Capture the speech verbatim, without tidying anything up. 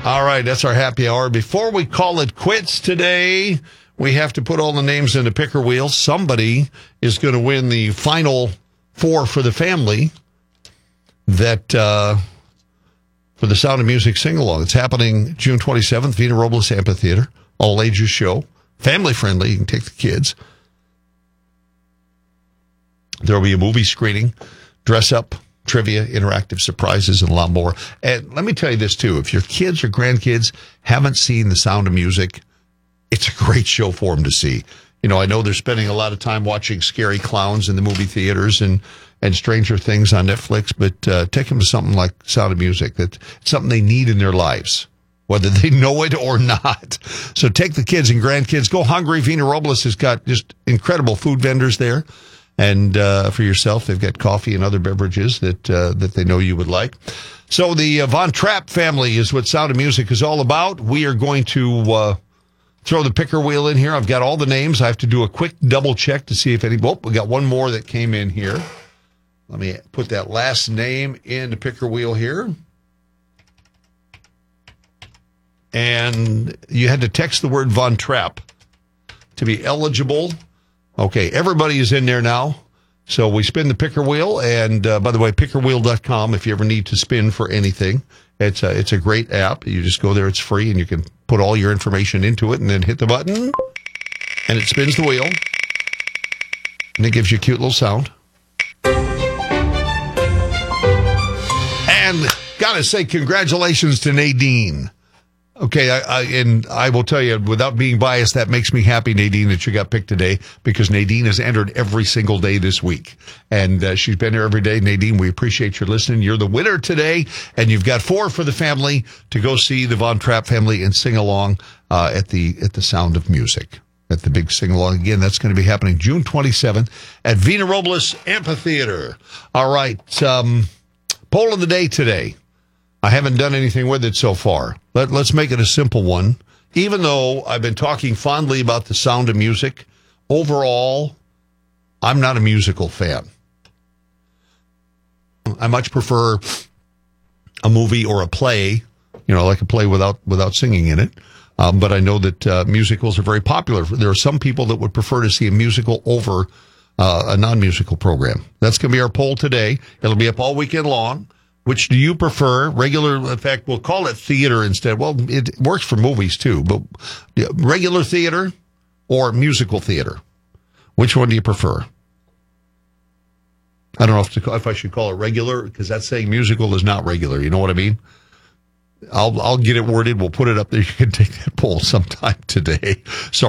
All right, that's our happy hour. Before we call it quits today, we have to put all the names in the picker wheel. Somebody is going to win the final four for the family that uh, for the Sound of Music sing-along. It's happening June twenty-seventh, Vina Robles Amphitheater, all-ages show, family-friendly. You can take the kids. There will be a movie screening, dress-up, trivia, interactive surprises, and a lot more. And let me tell you this, too. If your kids or grandkids haven't seen The Sound of Music, it's a great show for them to see. You know, I know they're spending a lot of time watching Scary Clowns in the movie theaters and, and Stranger Things on Netflix, but uh, take them to something like Sound of Music. That's something they need in their lives, whether they know it or not. So take the kids and grandkids. Go hungry. Vina Robles has got just incredible food vendors there. And uh, for yourself, they've got coffee and other beverages that uh, that they know you would like. So the uh, Von Trapp family is what Sound of Music is all about. We are going to uh, throw the picker wheel in here. I've got all the names. I have to do a quick double check to see if any... Oh, we got one more that came in here. Let me put that last name in the picker wheel here. And you had to text the word Von Trapp to be eligible. Okay, everybody is in there now. So we spin the picker wheel. And uh, by the way, picker wheel dot com, if you ever need to spin for anything, it's a, it's a great app. You just go there, it's free, and you can put all your information into it and then hit the button, and it spins the wheel. And it gives you a cute little sound. And gotta say, congratulations to Nadine. Okay, I, I, and I will tell you, without being biased, that makes me happy, Nadine, that you got picked today, because Nadine has entered every single day this week. And uh, she's been here every day. Nadine, we appreciate your listening. You're the winner today, and you've got four for the family to go see the Von Trapp family and sing along uh, at the at the Sound of Music, at the big sing-along. Again, that's going to be happening June twenty-seventh at Vina Robles Amphitheater. All right, um, poll of the day today. I haven't done anything with it so far. Let, let's make it a simple one. Even though I've been talking fondly about the Sound of Music, overall, I'm not a musical fan. I much prefer a movie or a play, you know, like a play without without singing in it. Um, but I know that uh, musicals are very popular. There are some people that would prefer to see a musical over uh, a non-musical program. That's going to be our poll today. It'll be up all weekend long. Which do you prefer? Regular, in fact, we'll call it theater instead. Well, it works for movies too, but regular theater or musical theater? Which one do you prefer? I don't know if, to, if I should call it regular, because that's saying musical is not regular. You know what I mean? I'll I'll get it worded. We'll put it up there. You can take that poll sometime today. So